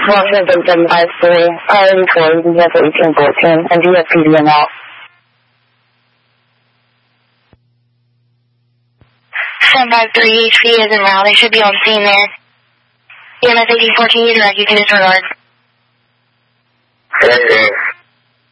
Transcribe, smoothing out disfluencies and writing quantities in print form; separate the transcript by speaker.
Speaker 1: Washington 753, I-84, EF 1814, and DFPDML. 753 HP is in now. They should be on scene there. EMS 1814, you direct, you can disregard.